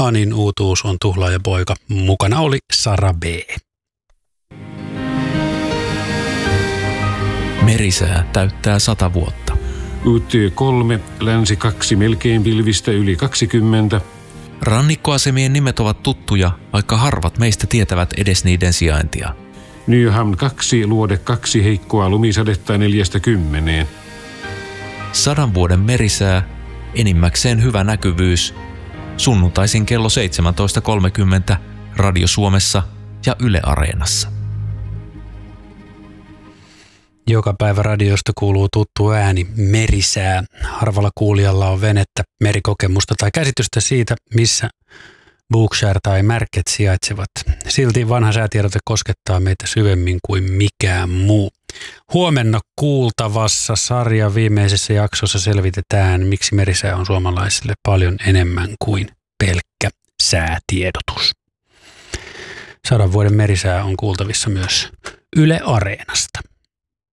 Anin uutuus on Tuhlaajapoika. Mukana oli Sara B. Merisää täyttää 100 vuotta. UT3, länsi 2, melkein pilvistä yli 20. Rannikkoasemien nimet ovat tuttuja, vaikka harvat meistä tietävät edes niiden sijaintia. Nyhamn 2, luode 2, heikkoa lumisadetta 40. 100 vuoden merisää, enimmäkseen hyvä näkyvyys. Sunnuntaisin kello 17.30 Radio Suomessa ja Yle Areenassa. Joka päivä radiosta kuuluu tuttu ääni, merisää. Harvalla kuulijalla on venettä, merikokemusta tai käsitystä siitä, missä Bookshare tai Märket sijaitsevat. Silti vanha säätiedote koskettaa meitä syvemmin kuin mikään muu. Huomenna kuultavassa sarjan viimeisessä jaksossa selvitetään, miksi merisää on suomalaisille paljon enemmän kuin pelkkä säätiedotus. 100 vuoden merisää on kuultavissa myös Yle Areenasta.